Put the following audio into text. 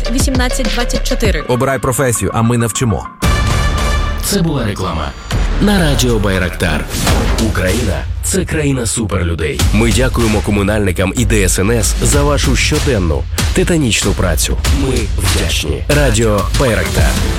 1824. Обирай професію, а ми навчимо. Це була реклама на радіо Байрактар. Україна – це країна суперлюдей. Ми дякуємо комунальникам і ДСНС за вашу щоденну титанічну працю. Ми вдячні. Радіо Байрактар.